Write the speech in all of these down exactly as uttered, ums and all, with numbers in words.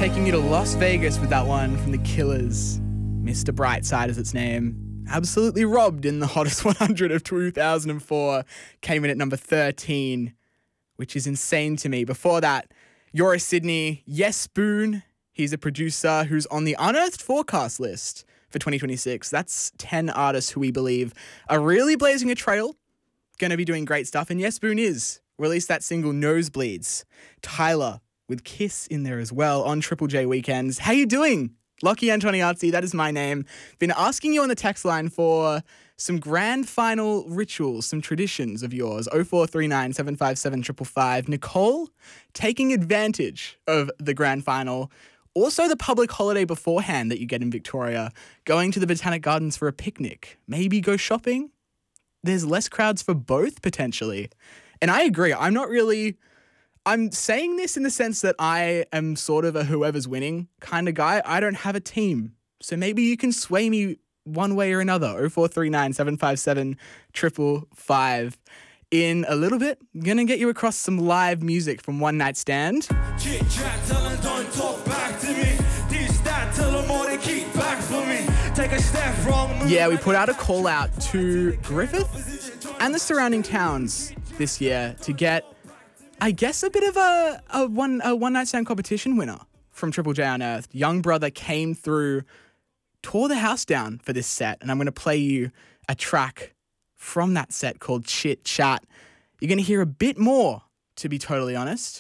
taking you to Las Vegas with that one from The Killers. Mister Brightside is its name. Absolutely robbed in the hottest one hundred of two thousand four. Came in at number thirteen, which is insane to me. Before that, You're a Sydney, Yes Spoon. He's a producer who's on the Unearthed Forecast list for twenty twenty-six. That's ten artists who we believe are really blazing a trail, going to be doing great stuff. And Yes Spoon is. Released that single Nosebleeds. Tyler with Kiss in there as well on Triple J Weekends. How you doing? Lockie Antoniazzi, that is my name. Been asking you on the text line for some grand final rituals, some traditions of yours. oh four three nine, seven five seven, five five five. Nicole, taking advantage of the grand final. Also the public holiday beforehand that you get in Victoria. Going to the Botanic Gardens for a picnic. Maybe go shopping. There's less crowds for both, potentially. And I agree. I'm not really... I'm saying this in the sense that I am sort of a whoever's winning kind of guy. I don't have a team. So maybe you can sway me one way or another. oh four three nine, seven five seven, five five five. In a little bit, I'm going to get you across some live music from One Night Stand. Chit chat, tell them don't talk back to me. This, that, tell them all they keep back for me. Take a step wrong. Yeah, we put out a call out to Griffith and the surrounding towns this year to get, I guess, a bit of a, a one a one night stand competition winner from Triple J Unearthed. Young Brother came through, tore the house down for this set, and I'm going to play you a track from that set called Chit Chat. You're going to hear a bit more, to be totally honest,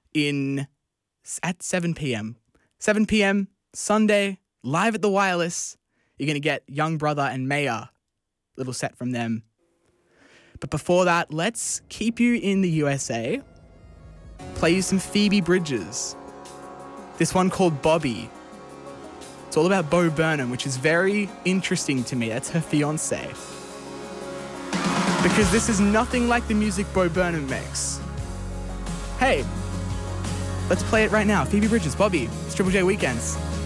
in at seven p.m. seven p.m. Sunday, live at the Wireless. You're going to get Young Brother and Maya, little set from them. But before that, let's keep you in the U S A. Play you some Phoebe Bridgers. This one called Bobby. It's all about Bo Burnham, which is very interesting to me. That's her fiance. Because this is nothing like the music Bo Burnham makes. Hey, let's play it right now. Phoebe Bridgers, Bobby. It's Triple J Weekends.